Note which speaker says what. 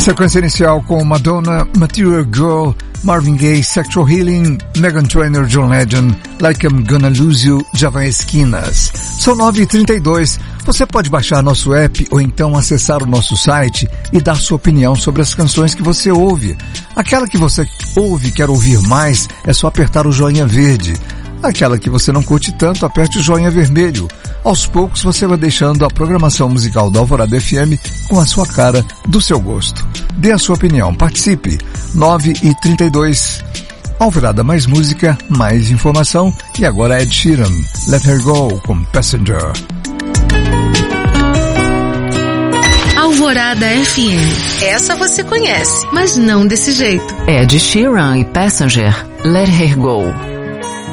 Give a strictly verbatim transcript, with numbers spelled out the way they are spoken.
Speaker 1: Sequência inicial com Madonna, Material Girl, Marvin Gaye, Sexual Healing, Meghan Trainor, John Legend, Like I'm Gonna Lose You, Java Esquinas. São nove e trinta e dois. Você pode baixar nosso app ou então acessar o nosso site e dar sua opinião sobre as canções que você ouve. Aquela que você ouve e quer ouvir mais, é só apertar o joinha verde. Aquela que você não curte tanto, aperte o joinha vermelho. Aos poucos você vai deixando a programação musical da Alvorada F M com a sua cara, do seu gosto. Dê a sua opinião, participe. nove e trinta e dois. Alvorada mais música, mais informação. E agora Ed Sheeran, Let Her Go com Passenger.
Speaker 2: Alvorada F M. Essa você conhece, mas não desse jeito.
Speaker 3: Ed Sheeran e Passenger, Let Her Go.